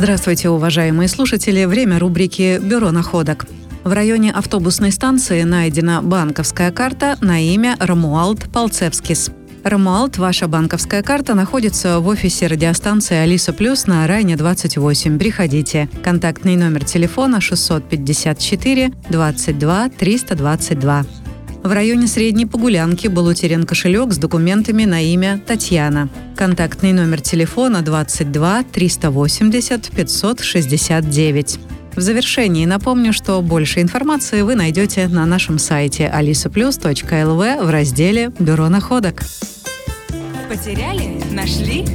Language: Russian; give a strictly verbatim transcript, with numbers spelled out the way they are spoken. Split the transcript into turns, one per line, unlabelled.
Здравствуйте, уважаемые слушатели. Время рубрики «Бюро находок». В районе автобусной станции найдена банковская карта на имя Ромуалд Палцевскис. Ромуалд, ваша банковская карта находится в офисе радиостанции «Алиса Плюс» на Райне двадцать восемь. Приходите. Контактный номер телефона шестьсот пятьдесят четыре двадцать два триста двадцать два. В районе Средней Погулянки был утерян кошелек с документами на имя Татьяна. Контактный номер телефона двадцать два триста восемьдесят пятьсот шестьдесят девять. В завершении напомню, что больше информации вы найдете на нашем сайте алиса плюс точка эл ви в разделе «Бюро находок».
Потеряли? Нашли?